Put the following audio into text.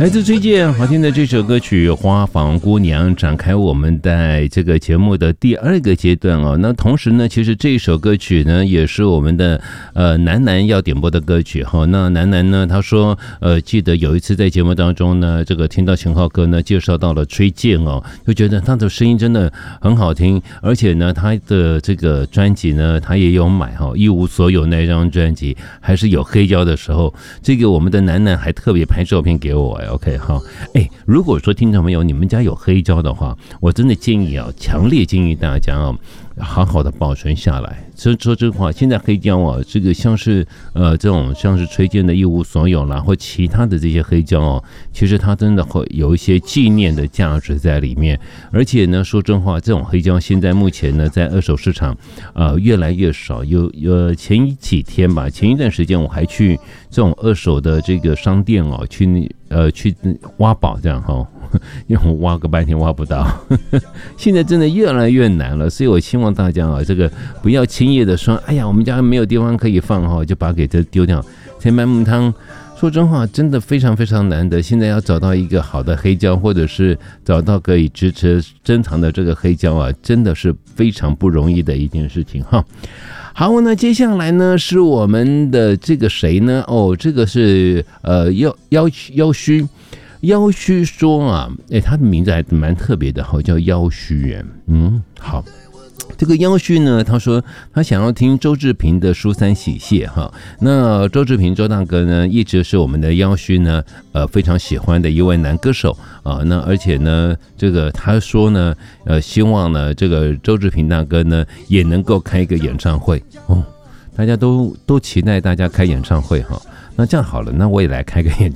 来自崔健好听的这首歌曲《花房姑娘》，展开我们在这个节目的第二个阶段哦。那同时呢，其实这首歌曲呢，也是我们的楠楠要点播的歌曲哈。那楠楠呢，他说记得有一次在节目当中呢，这个听到秦昊哥呢介绍到了崔健哦，就觉得他的声音真的很好听，而且呢，他的这个专辑呢，他也有买哈，《一无所有》那张专辑还是有黑胶的时候，这个我们的楠楠还特别拍照片给我OK 好，如果说听众朋友你们家有黑胶的话，我真的建议强烈建议大家好好的保存下来。说真话，现在黑胶这个像是这种像是崔健的一无所有啦，或其他的这些黑胶其实它真的会有一些纪念的价值在里面。而且呢，说真话，这种黑胶现在目前呢，在二手市场越来越少。有前几天吧，前一段时间我还去这种二手的这个商店去挖宝这样因为我挖个半天挖不到，现在真的越来越难了，所以我希望大家这个不要轻易的说，哎呀，我们家没有地方可以放就把它给这丢掉。天板木汤，说真话，真的非常非常难得。现在要找到一个好的黑胶，或者是找到可以支持珍藏的这个黑胶真的是非常不容易的一件事情哈。好，那接下来呢是我们的这个谁呢？这个是腰虚说他的名字还蛮特别的，叫腰虚好。这个腰虚呢，他说他想要听周志平的《书三喜谢》哈。那周志平周大哥呢，一直是我们的腰虚呢非常喜欢的一位男歌手那而且呢，这个他说呢希望呢这个周志平大哥呢也能够开一个演唱会大家都期待大家开演唱会哈。那这样好了，那我也来开个演唱会。